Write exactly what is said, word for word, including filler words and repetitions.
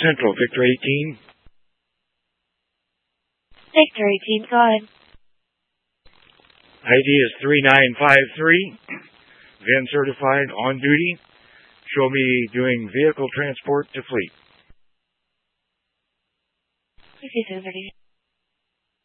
Central, Victor eighteen. Victor eighteen, go ahead. I D is three nine five three. V I N certified, on duty. Show me doing vehicle transport to fleet. fifty-seven thirty.